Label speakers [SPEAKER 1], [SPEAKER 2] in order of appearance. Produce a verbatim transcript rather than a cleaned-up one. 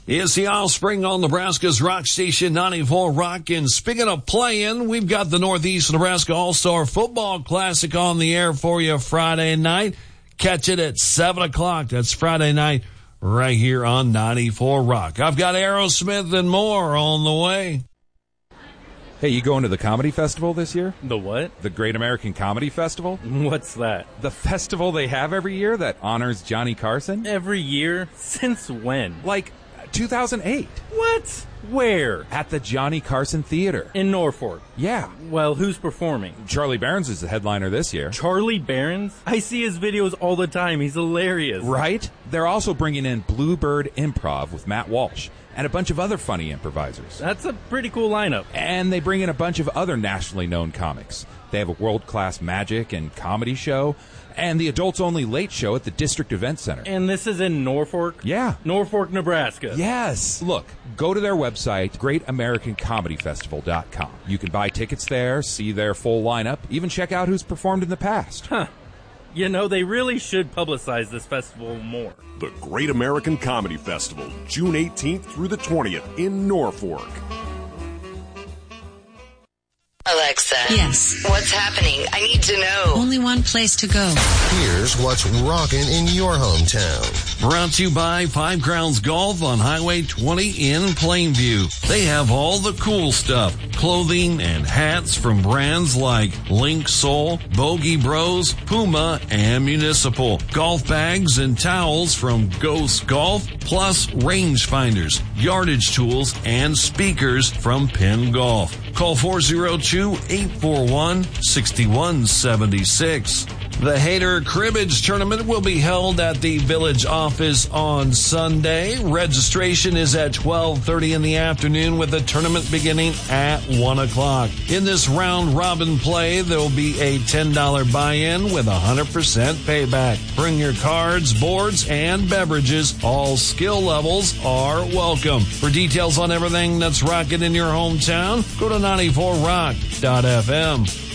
[SPEAKER 1] It's the Offspring on Nebraska's Rock Station ninety-four Rock. And speaking of playing, we've got the Northeast Nebraska All-Star Football Classic on the air for you Friday night. Catch it at seven o'clock. That's Friday night right here on ninety-four Rock. I've got Aerosmith and more on the way.
[SPEAKER 2] Hey, you going to the comedy festival this year?
[SPEAKER 3] The what?
[SPEAKER 2] The Great American Comedy Festival?
[SPEAKER 3] What's that?
[SPEAKER 2] The festival they have every year that honors Johnny Carson?
[SPEAKER 3] Every year? Since when?
[SPEAKER 2] Like two thousand eight.
[SPEAKER 3] What? Where?
[SPEAKER 2] At the Johnny Carson Theater.
[SPEAKER 3] In Norfolk?
[SPEAKER 2] Yeah.
[SPEAKER 3] Well, who's performing?
[SPEAKER 2] Charlie Barons is the headliner this year.
[SPEAKER 3] Charlie Barons? I see his videos all the time. He's hilarious.
[SPEAKER 2] Right? They're also bringing in Bluebird Improv with Matt Walsh and a bunch of other funny improvisers.
[SPEAKER 3] That's a pretty cool lineup.
[SPEAKER 2] And they bring in a bunch of other nationally known comics. They have a world-class magic and comedy show and the adults-only late show at the District Event Center.
[SPEAKER 3] And this is in Norfolk?
[SPEAKER 2] Yeah.
[SPEAKER 3] Norfolk, Nebraska.
[SPEAKER 2] Yes. Look, go to their website, great american comedy festival dot com. You can buy tickets there, see their full lineup, even check out who's performed in the past.
[SPEAKER 3] Huh. You know, they really should publicize this festival more.
[SPEAKER 4] The Great American Comedy Festival, June eighteenth through the twentieth in Norfolk.
[SPEAKER 5] Alexa.
[SPEAKER 6] Yes.
[SPEAKER 5] What's happening? I need to know.
[SPEAKER 6] Only one place to go.
[SPEAKER 7] Here's what's rocking in your hometown.
[SPEAKER 1] Brought to you by Five Crowns Golf on Highway twenty in Plainview. They have all the cool stuff. Clothing and hats from brands like Link Soul, Bogey Bros, Puma, and Municipal. Golf bags and towels from Ghost Golf, plus rangefinders, yardage tools, and speakers from Penn Golf. Call four oh two, eight four one, six one seven six. The Hater Cribbage Tournament will be held at the Village office on Sunday. Registration is at twelve thirty in the afternoon with the tournament beginning at one o'clock. In this round-robin play, there will be a ten dollars buy-in with one hundred percent payback. Bring your cards, boards, and beverages. All skill levels are welcome. For details on everything that's rocking in your hometown, go to ninety-four rock dot f m.